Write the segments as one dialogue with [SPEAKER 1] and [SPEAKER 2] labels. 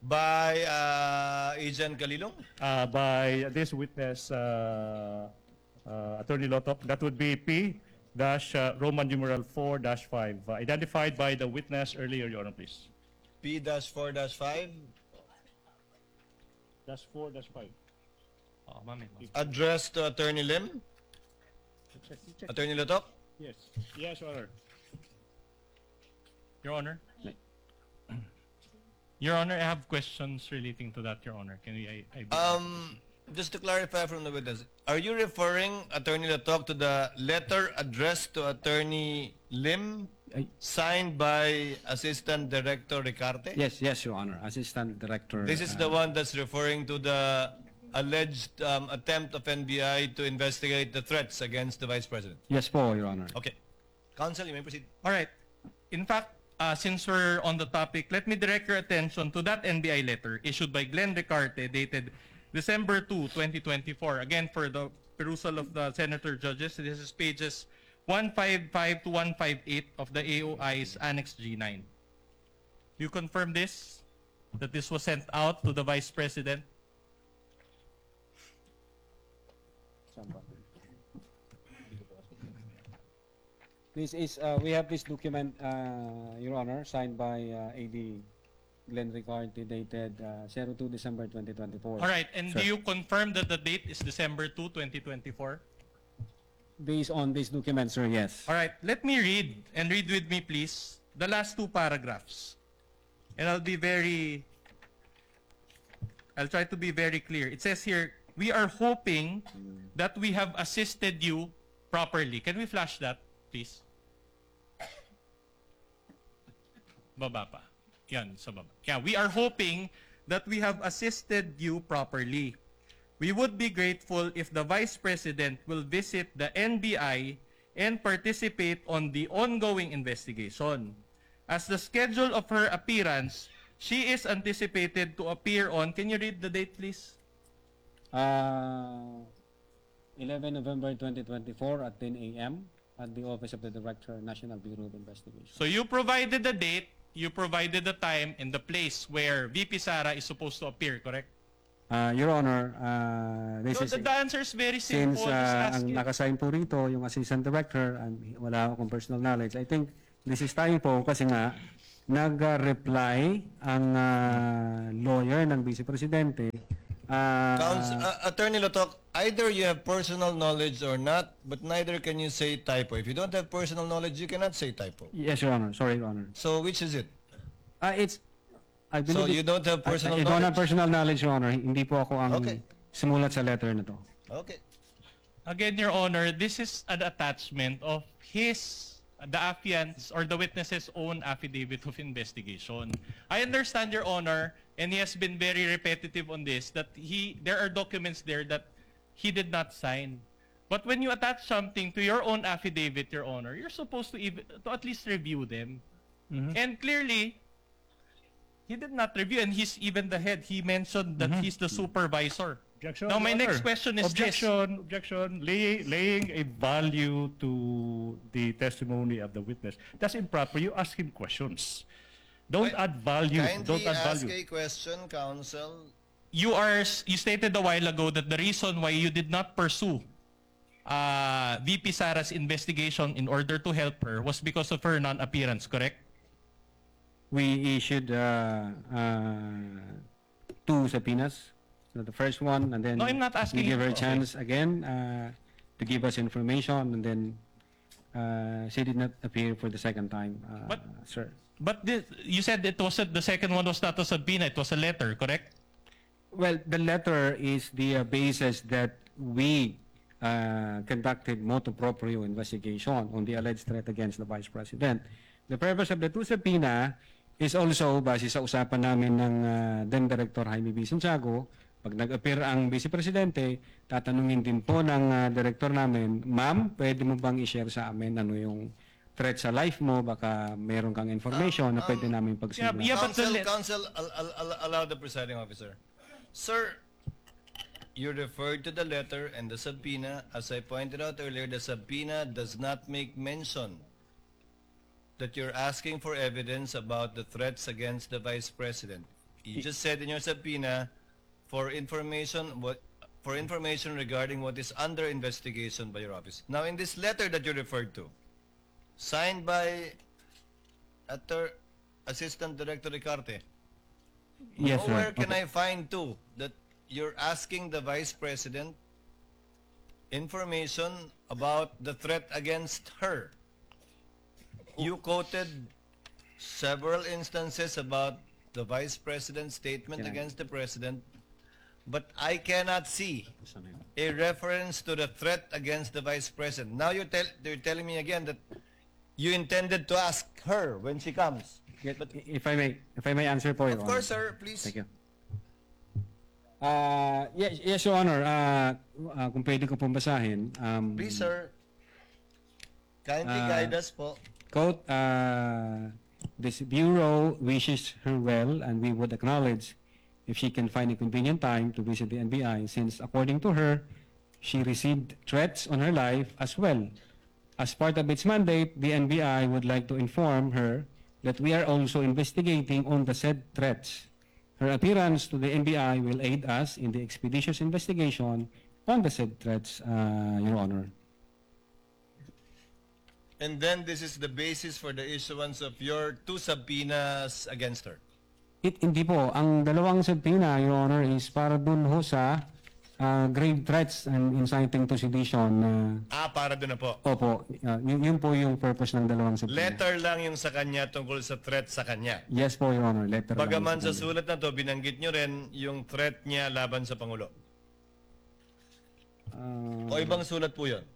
[SPEAKER 1] By Agent Galilong?
[SPEAKER 2] By this witness, Attorney Lotok. That would be P dash Roman numeral 4-5, identified by the witness earlier, Your Honor, please.
[SPEAKER 1] P-4-5,
[SPEAKER 2] Dash 4-5.
[SPEAKER 3] Oh, mami.
[SPEAKER 1] addressed to Attorney Lim? Attorney Lotok?
[SPEAKER 2] Yes. Yes, Your Honor.
[SPEAKER 3] Your Honor? Your Honor, I have questions relating to that, Your Honor. Can we,
[SPEAKER 1] Just to clarify from the witness, are you referring, Attorney Lotok, to the letter addressed to Attorney Lim, signed by Assistant Director Ricarte?
[SPEAKER 4] Yes, Your Honor. Assistant Director.
[SPEAKER 1] This is the one that's referring to the alleged attempt of NBI to investigate the threats against the Vice President.
[SPEAKER 4] Yes po, Your Honor.
[SPEAKER 1] Okay. Counsel, you may proceed.
[SPEAKER 3] all right. In fact, since we're on the topic, let me direct your attention to that NBI letter issued by Glenn Ricarte dated December 2, 2024. Again, for the perusal of the Senator Judges, this is pages 155 to 158 of the AOI's Annex G9. You confirm this? That this was sent out to the Vice President?
[SPEAKER 4] This is, we have this document, Your Honor, signed by AD Glenn Ricarte, dated 02 December 2024.
[SPEAKER 3] All right. And
[SPEAKER 4] Sir.
[SPEAKER 3] do you confirm that the date is December 2, 2024?
[SPEAKER 4] Based on this document, sir, yes.
[SPEAKER 3] All right. Let me read, and read with me, please, the last two paragraphs. And I'll try to be very clear. It says here, we are hoping that we have assisted you properly. Can we flash that, please? Baba pa. Yan, sa baba. Yeah, we are hoping that we have assisted you properly. We would be grateful if the Vice President will visit the NBI and participate on the ongoing investigation. As the schedule of her appearance, she is anticipated to appear on, can you read the date, please?
[SPEAKER 4] 11 November 2024 at 10 a.m. at the Office of the Director, National Bureau of Investigation.
[SPEAKER 3] So you provided the date, you provided the time and the place where VP Sara is supposed to appear, correct?
[SPEAKER 4] Your Honor, this
[SPEAKER 3] So
[SPEAKER 4] is...
[SPEAKER 3] the answer is very
[SPEAKER 4] Since
[SPEAKER 3] simple. Just ask
[SPEAKER 4] ang
[SPEAKER 3] it.
[SPEAKER 4] nakasign po rito, yung Assistant Director, wala akong personal knowledge, I think this is typo kasi nga, nag-reply ang lawyer ng Vice Presidente.
[SPEAKER 1] Attorney Lotok, either you have personal knowledge or not, but neither can you say typo. If you don't have personal knowledge, you cannot say typo.
[SPEAKER 4] Yes, Your Honor. Sorry, Your Honor.
[SPEAKER 1] So which is it?
[SPEAKER 4] I
[SPEAKER 1] So
[SPEAKER 4] believe
[SPEAKER 1] you don't have personal
[SPEAKER 4] I don't have
[SPEAKER 1] knowledge?
[SPEAKER 4] personal knowledge, Your Honor. Hindi po ako ang
[SPEAKER 1] Okay.
[SPEAKER 4] sumulat sa letter na to.
[SPEAKER 1] Okay.
[SPEAKER 3] Again, Your Honor, this is an attachment of the affiant's or the witness's own affidavit of investigation. I understand, Your Honor, and he has been very repetitive on this, that there are documents there that he did not sign. But when you attach something to your own affidavit, Your Honor, you're supposed to at least review them. And clearly, he did not review, and he's even the head. He mentioned that he's the supervisor.
[SPEAKER 2] Objection,
[SPEAKER 3] Now, my
[SPEAKER 2] Your
[SPEAKER 3] next
[SPEAKER 2] Honor.
[SPEAKER 3] question is
[SPEAKER 2] Objection. Laying a value to the testimony of the witness. That's improper. You ask him questions. Don't add value. Don't
[SPEAKER 1] Kindly
[SPEAKER 2] add
[SPEAKER 1] ask
[SPEAKER 2] value.
[SPEAKER 1] a question, counsel.
[SPEAKER 3] You stated a while ago that the reason why you did not pursue VP Sara's investigation in order to help her was because of her non-appearance, correct?
[SPEAKER 4] We issued 2 subpoenas. So the first one, and then
[SPEAKER 3] No, I'm not asking
[SPEAKER 4] we give her a
[SPEAKER 3] you.
[SPEAKER 4] chance again to give us information, and then she did not appear for the second time, sir.
[SPEAKER 3] But you said it wasn't, the second one was not a subpoena, it was a letter, correct?
[SPEAKER 4] Well, the letter is the basis that we conducted motu proprio investigation on the alleged threat against the Vice President. The purpose of the 2 subpoena is also base sa usapan namin ng then Director Jaime B. Santiago. Pag nag-appear ang Vice Presidente, tatanungin din po ng Director namin, Ma'am, pwede mo bang i-share sa amin ano yung threat sa life mo? Baka meron kang information na pwede namin pagsimulan.
[SPEAKER 3] Yeah, but
[SPEAKER 1] Counsel, allow the presiding officer. Sir, you referred to the letter and the subpoena. As I pointed out earlier, the subpoena does not make mention that you're asking for evidence about the threats against the Vice President. You just said in your subpoena for information regarding what is under investigation by your office. Now, in this letter that you referred to, signed by Assistant Director Ricarte,
[SPEAKER 4] Yes, sir.
[SPEAKER 1] where can
[SPEAKER 4] Okay.
[SPEAKER 1] I find too that you're asking the Vice President information about the threat against her? You quoted several instances about the Vice President's statement
[SPEAKER 4] Can I-
[SPEAKER 1] against the President, but I cannot see a reference to the threat against the Vice President. Now you're telling me again that you intended to ask her when she comes. But
[SPEAKER 4] If I may answer po, Your
[SPEAKER 1] of
[SPEAKER 4] Honor.
[SPEAKER 1] course, sir, please.
[SPEAKER 4] Thank you. Yes, Your Honor. Kung pwede ko pong basahin.
[SPEAKER 1] Please, sir. Kindly guide us po.
[SPEAKER 4] Quote, this Bureau wishes her well and we would acknowledge if she can find a convenient time to visit the NBI since according to her, she received threats on her life as well. As part of its mandate, the NBI would like to inform her that we are also investigating on the said threats. Her appearance to the NBI will aid us in the expeditious investigation on the said threats, Your Honor.
[SPEAKER 1] And then this is the basis for the issuance of your 2 subpoenas against her.
[SPEAKER 4] Hindi po. Ang dalawang subpoena, Your Honor, is para dun ho sa grave threats and inciting to sedition.
[SPEAKER 1] Para doon na po.
[SPEAKER 4] Opo, yun po yung purpose ng dalawang subpoena.
[SPEAKER 1] Letter lang yung sa kanya tungkol sa threat sa kanya.
[SPEAKER 4] Yes po, Your Honor. Letter lang
[SPEAKER 1] Bagaman
[SPEAKER 4] po.
[SPEAKER 1] sa sulat na to, binanggit nyo rin yung threat niya laban sa Pangulo. O ibang sulat po yun?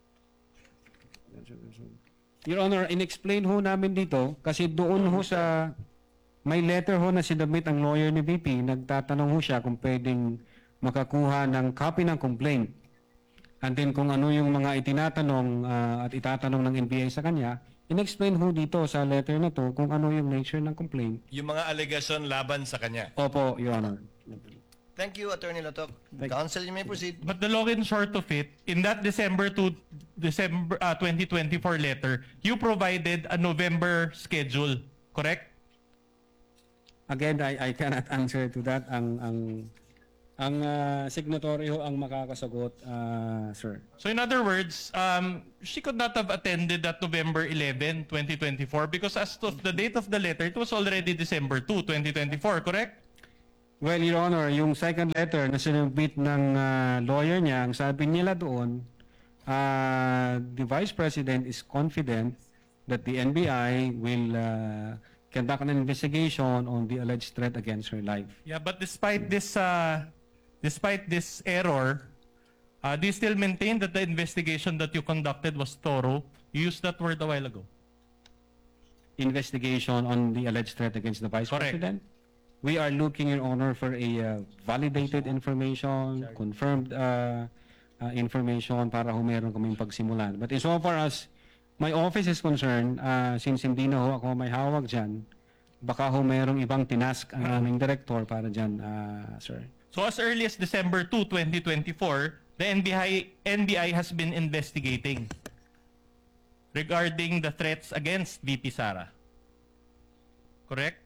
[SPEAKER 4] Your Honor, in-explain ho namin dito kasi doon ho sa may letter ho na sinabit ang lawyer ni VP, nagtatanong ho siya kung pwedeng makakuha ng copy ng complaint. And then kung ano yung mga itinatanong at itatanong ng NBI sa kanya, in-explain ho dito sa letter na to kung ano yung nature ng complaint.
[SPEAKER 1] Yung mga allegation laban sa kanya.
[SPEAKER 4] Opo, Your Honor.
[SPEAKER 1] Thank you, Attorney Latok. Counsel, you may proceed.
[SPEAKER 3] But the long and short of it, in that December 2024 letter, you provided a November schedule, correct?
[SPEAKER 4] Again, I cannot answer to that. Ang signatory ho ang makakasagot, sir.
[SPEAKER 3] So in other words, she could not have attended that November 11, 2024 because as of the date of the letter, it was already December 2, 2024, correct?
[SPEAKER 4] Well, Your Honor, yung second letter na sinubmit ng lawyer niya, ang sabi nila doon, the Vice President is confident that the NBI will conduct an investigation on the alleged threat against her life.
[SPEAKER 3] Yeah, but despite this error, do you still maintain that the investigation that you conducted was thorough? You used that word a while ago.
[SPEAKER 4] Investigation on the alleged threat against the Vice
[SPEAKER 3] Correct.
[SPEAKER 4] President? We are looking, Your Honor, for a validated information, confirmed information para ho meron kaming pagsimulan. But as far as my office is concerned, since hindi na ho ako may hawak dyan, baka ho merong ibang tinask ang aming director para dyan, sir.
[SPEAKER 3] So as early as December 2, 2024, the NBI has been investigating regarding the threats against VP Sara. Correct?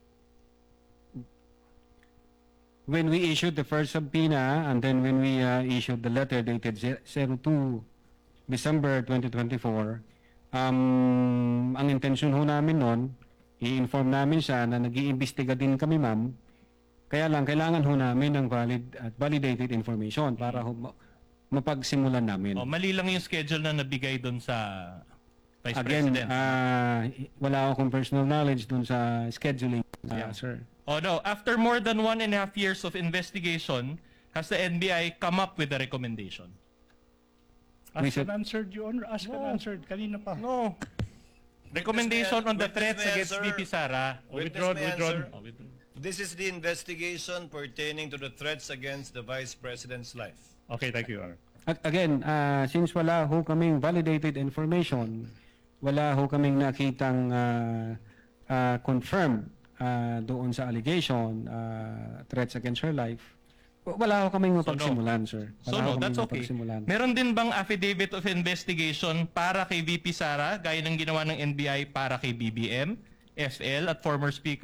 [SPEAKER 4] When we issued the first subpoena and then when we issued the letter dated 02 December 2024, ang intensyon ho namin noon, i-inform namin siya na nag-iimbestiga din kami, ma'am. Kaya lang, kailangan ho namin ng valid at validated information para ho mapagsimulan namin.
[SPEAKER 3] O, mali lang yung schedule na nabigay doon sa Vice
[SPEAKER 4] Again,
[SPEAKER 3] President.
[SPEAKER 4] wala akong personal knowledge dun sa scheduling, sir.
[SPEAKER 3] Oh no, after more than 1.5 years of investigation, has the NBI come up with a recommendation?
[SPEAKER 2] Ask and answered, Your Honor. Ask and answered. Kanina pa.
[SPEAKER 3] No. Recommendation on the
[SPEAKER 1] Witness
[SPEAKER 3] threats
[SPEAKER 1] may
[SPEAKER 3] against
[SPEAKER 1] answer.
[SPEAKER 3] VP Sara.
[SPEAKER 1] Witness may answer.
[SPEAKER 3] Oh, withdrawn.
[SPEAKER 1] This is the investigation pertaining to the threats against the Vice President's life.
[SPEAKER 2] Okay, thank you, Your Honor.
[SPEAKER 4] Again, since wala ho kaming validated information, wala ho kaming nakitang confirmed doon sa allegation, threats against her life, wala ho kaming mapagsimulan, sir.
[SPEAKER 3] So
[SPEAKER 4] Wala ho
[SPEAKER 3] no, that's
[SPEAKER 4] kaming
[SPEAKER 3] okay.
[SPEAKER 4] mapagsimulan.
[SPEAKER 3] Meron din bang affidavit of investigation para kay VP Sara, gaya ng ginawa ng NBI para kay BBM, FL at former speaker?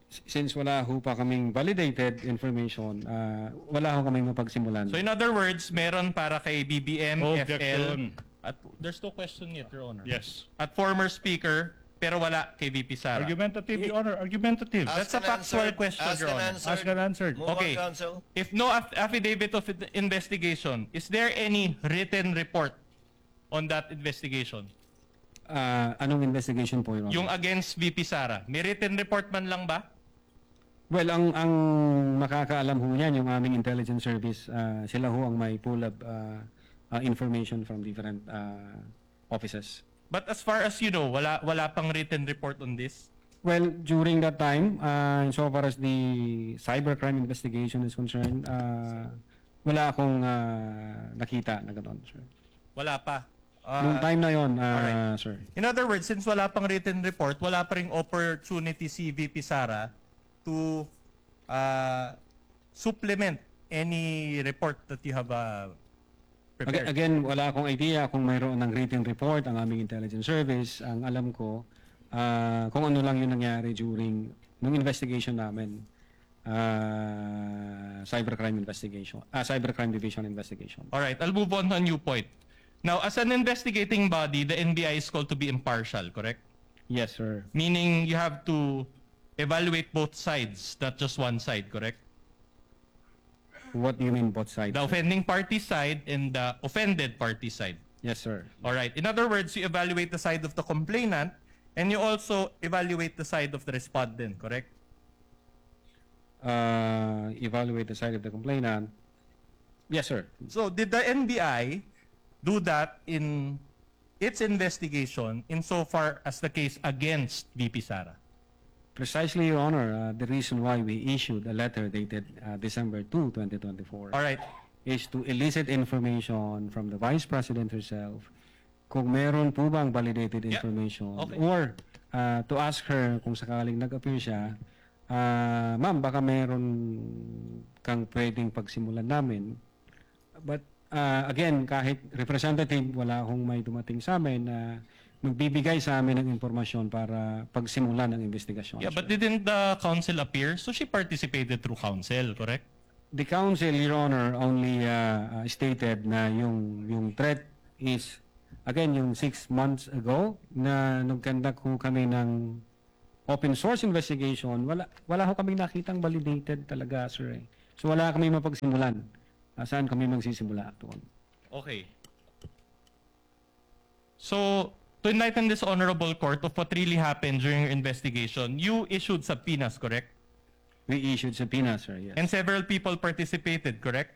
[SPEAKER 4] Since wala ho pa kaming validated information, wala ho kaming mapagsimulan.
[SPEAKER 3] So in other words, meron para kay BBM,
[SPEAKER 2] Objection.
[SPEAKER 3] FL, at there's no question yet, Your Honor.
[SPEAKER 2] Yes.
[SPEAKER 3] At former speaker, pero wala kay VP Sara.
[SPEAKER 2] Argumentative, Your Honor. Argumentative.
[SPEAKER 3] That's a
[SPEAKER 1] Asked and
[SPEAKER 3] factual
[SPEAKER 1] answered.
[SPEAKER 3] question,
[SPEAKER 1] Asked
[SPEAKER 3] Your
[SPEAKER 1] and
[SPEAKER 3] Honor.
[SPEAKER 1] answered.
[SPEAKER 2] Asked and answered.
[SPEAKER 1] Move
[SPEAKER 3] Okay.
[SPEAKER 1] on, counsel.
[SPEAKER 3] If no affidavit of investigation, is there any written report on that investigation?
[SPEAKER 4] Anong investigation po, Your Honor?
[SPEAKER 3] Yung against VP Sara, may written report man lang ba?
[SPEAKER 4] Well, ang makakaalam ho niyan, yung aming intelligence service, sila ho ang may pool of information from different offices.
[SPEAKER 3] But as far as you know, wala pang written report on this?
[SPEAKER 4] Well, during that time, so far as the cybercrime investigation is concerned, wala akong nakita na gano'n, sir.
[SPEAKER 3] Wala pa.
[SPEAKER 4] Noong time na yon,
[SPEAKER 3] alright.
[SPEAKER 4] sir.
[SPEAKER 3] In other words, since wala pang written report, wala pa ring opportunity si VP Sara to supplement any report that you have prepared.
[SPEAKER 4] Again, wala akong idea kung mayroon ng written report ang aming intelligence service. Ang alam ko, kung ano lang yung nangyari during nung investigation namin, cybercrime division investigation.
[SPEAKER 3] All right, I'll move on to a new point. Now, as an investigating body, the NBI is called to be impartial, correct?
[SPEAKER 4] Yes, sir.
[SPEAKER 3] Meaning you have to evaluate both sides, not just one side, correct?
[SPEAKER 4] What do you mean both sides?
[SPEAKER 3] The
[SPEAKER 4] sir?
[SPEAKER 3] offending party side and the offended party side.
[SPEAKER 4] Yes, sir.
[SPEAKER 3] All right. In other words, you evaluate the side of the complainant and you also evaluate the side of the respondent, correct?
[SPEAKER 4] Evaluate the side of the complainant. Yes, sir.
[SPEAKER 3] So, did the NBI do that in its investigation insofar as the case against VP Sara?
[SPEAKER 4] Precisely, Your Honor, the reason why we issued a letter dated December 2, 2024
[SPEAKER 3] All right.
[SPEAKER 4] is to elicit information from the Vice President herself kung meron po bang validated
[SPEAKER 3] Yeah.
[SPEAKER 4] information
[SPEAKER 3] Okay.
[SPEAKER 4] or to ask her kung sakaling nag-appear siya, ma'am, baka meron kang pwedeng pagsimulan namin. But again, kahit representative, wala akong may dumating sa amin na magbibigay sa amin ng informasyon para pagsimulan ng investigasyon.
[SPEAKER 3] Yeah,
[SPEAKER 4] sir.
[SPEAKER 3] but didn't the counsel appear? So she participated through counsel, correct?
[SPEAKER 4] The counsel, Your Honor, only stated na yung threat is, again, yung 6 months ago na nag-conduct ho kami ng open source investigation, wala ho kami nakitang validated talaga, sir. So wala kami mapagsimulan. Saan kami magsisimula actually?
[SPEAKER 3] Okay. So, to enlighten this honorable court of what really happened during your investigation, you issued subpoenas, correct?
[SPEAKER 4] We issued subpoenas, sir, yes.
[SPEAKER 3] And several people participated, correct?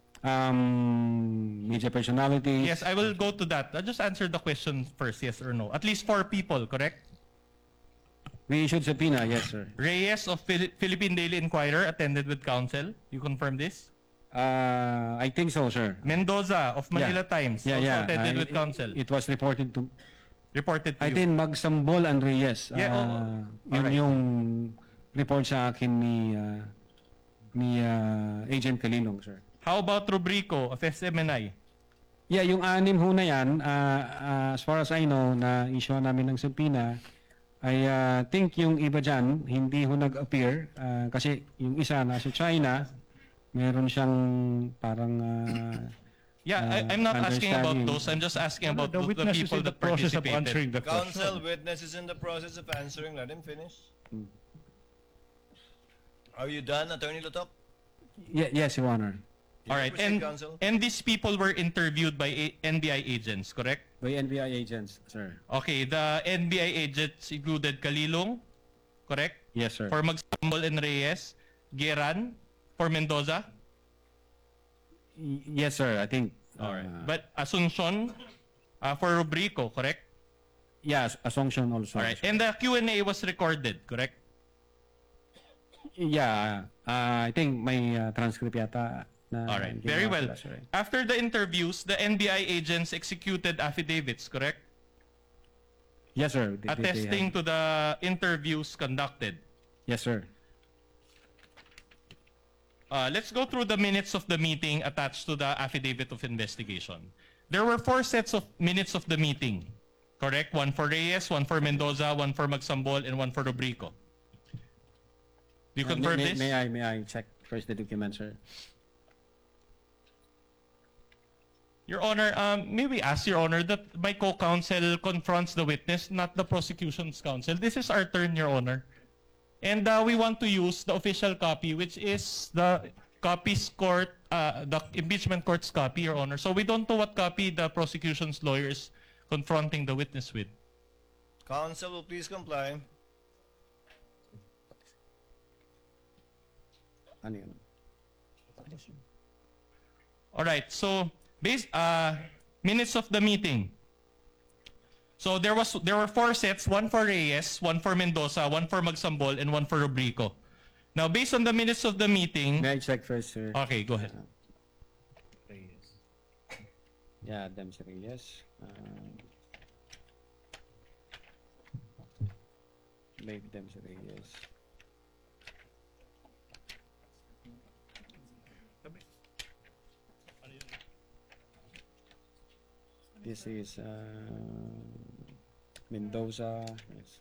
[SPEAKER 4] Media personalities.
[SPEAKER 3] Yes, I will go to that. I'll just answer the question first, yes or no. At least 4 people, correct?
[SPEAKER 4] We issued subpoena, yes, sir.
[SPEAKER 3] Reyes of Philippine Daily Inquirer attended with counsel. You confirm this?
[SPEAKER 4] I think so, sir.
[SPEAKER 3] Mendoza of Manila
[SPEAKER 4] Yeah.
[SPEAKER 3] Times
[SPEAKER 4] Yeah,
[SPEAKER 3] also
[SPEAKER 4] yeah.
[SPEAKER 3] attended with counsel.
[SPEAKER 4] It was reported to,
[SPEAKER 3] Reported to
[SPEAKER 4] I
[SPEAKER 3] you.
[SPEAKER 4] think Magsambol and Reyes.
[SPEAKER 3] Yeah,
[SPEAKER 4] yun
[SPEAKER 3] alright.
[SPEAKER 4] yung report sa akin ni Agent Kalilong, sir.
[SPEAKER 3] How about Rubrico of SMNI?
[SPEAKER 4] Yeah, yung 6 ho na yan, as far as I know, na issue namin ng subpoena, I think yung iba dyan, hindi ho nag-appear kasi yung isa nasa China, meron siyang parang
[SPEAKER 3] Yeah, I'm not asking about
[SPEAKER 4] understanding.
[SPEAKER 3] those. I'm just asking about
[SPEAKER 2] The
[SPEAKER 3] the
[SPEAKER 2] witness is
[SPEAKER 3] people
[SPEAKER 2] in the
[SPEAKER 3] that
[SPEAKER 2] process of
[SPEAKER 3] participated.
[SPEAKER 2] answering the
[SPEAKER 1] Counsel,
[SPEAKER 2] question.
[SPEAKER 1] witness is in the process of answering. Let him finish. Are you done, Attorney Lutok?
[SPEAKER 4] yes, Your Honor.
[SPEAKER 3] All right,
[SPEAKER 1] Proceed, counsel.
[SPEAKER 3] and these people were interviewed by NBI agents, correct?
[SPEAKER 4] By NBI agents, sir.
[SPEAKER 3] Okay, the NBI agents included Kalilong, correct?
[SPEAKER 4] Yes, sir.
[SPEAKER 3] For Magsambol and Reyes, Geran, for Mendoza.
[SPEAKER 4] Yes, sir. I think.
[SPEAKER 3] All right, but Asuncion for Rubrico, correct?
[SPEAKER 4] Yes, Assumption also.
[SPEAKER 3] All right, and the Q&A was recorded, correct?
[SPEAKER 4] Yeah, I think may transcript yata. Na
[SPEAKER 3] All right,
[SPEAKER 4] ginawa
[SPEAKER 3] very well.
[SPEAKER 4] sila, sir.
[SPEAKER 3] After the interviews, the NBI agents executed affidavits, correct?
[SPEAKER 4] Yes, sir. They
[SPEAKER 3] Attesting
[SPEAKER 4] have.
[SPEAKER 3] to the interviews conducted.
[SPEAKER 4] Yes, sir.
[SPEAKER 3] Let's go through the minutes of the meeting attached to the affidavit of investigation. There were 4 sets of minutes of the meeting, correct? 1 for Reyes, 1 for Mendoza, 1 for Magsambol, and 1 for Rubrico. Do you confirm this?
[SPEAKER 4] May I check first the document, sir?
[SPEAKER 3] Your Honor, may we ask, Your Honor, that my co-counsel confronts the witness, not the prosecution's counsel. This is our turn, Your Honor. And we want to use the official copy, which is the the impeachment court's copy, Your Honor. So we don't know what copy the prosecution's lawyer is confronting the witness with.
[SPEAKER 1] Counsel will please comply.
[SPEAKER 4] Ano yun?
[SPEAKER 3] All right. So minutes of the meeting. So there were 4 sets, one for Reyes, one for Mendoza, one for Magsambol, and one for Rubrico. Now, based on the minutes of the meeting,
[SPEAKER 4] May I check first, sir?
[SPEAKER 3] okay, go ahead.
[SPEAKER 4] Yeah, them sir, yes. Make them sir, yes. This is Mendoza. Yes.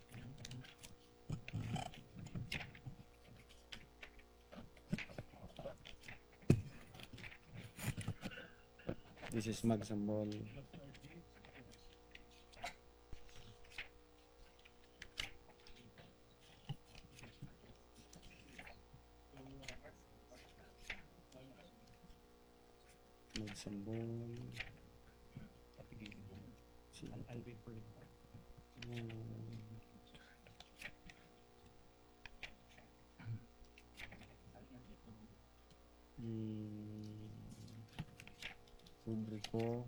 [SPEAKER 4] This is Magsambol. Magsambol. Rubrico.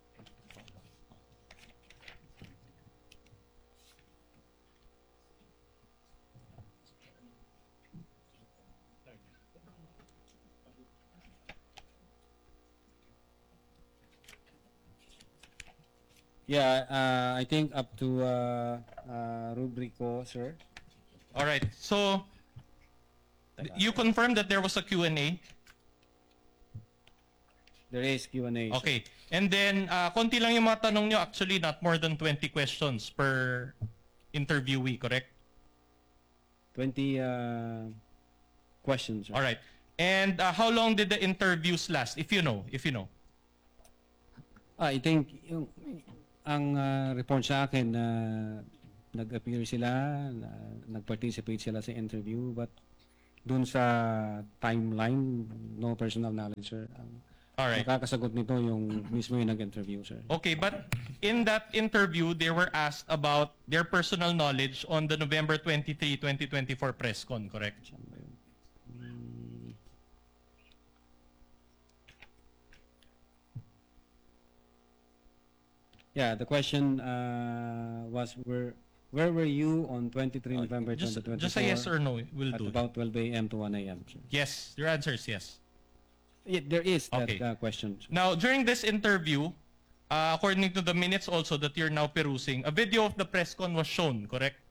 [SPEAKER 4] Yeah, I think up to Rubrico, sir.
[SPEAKER 3] All right. So you confirmed that there was a Q&A.
[SPEAKER 4] There is Q&A. sir.
[SPEAKER 3] Okay. And then, konti lang yung mga tanong nyo. Actually, not more than 20 questions per interviewee, correct?
[SPEAKER 4] 20 questions, sir.
[SPEAKER 3] All right. And how long did the interviews last, if you know?
[SPEAKER 4] I think ang report sa akin na nag-appear sila, nag-participate sila sa interview, but dun sa timeline, no personal knowledge, sir.
[SPEAKER 3] All right.
[SPEAKER 4] Nakakasagot nito yung mismo yung nag-interview, sir.
[SPEAKER 3] Okay, but in that interview, they were asked about their personal knowledge on the November 23, 2024 press con, correct?
[SPEAKER 4] Saan ba yun? Yeah, the question was where were you on 23 November
[SPEAKER 3] Just
[SPEAKER 4] 2024?
[SPEAKER 3] a yes or no will
[SPEAKER 4] at
[SPEAKER 3] do.
[SPEAKER 4] about 12 a.m. to 1 a.m. sir.
[SPEAKER 3] Yes, your answer is yes.
[SPEAKER 4] Yeah, there is that
[SPEAKER 3] Okay.
[SPEAKER 4] question. sir.
[SPEAKER 3] Now, during this interview, according to the minutes also that you're now perusing, a video of the press con was shown, correct?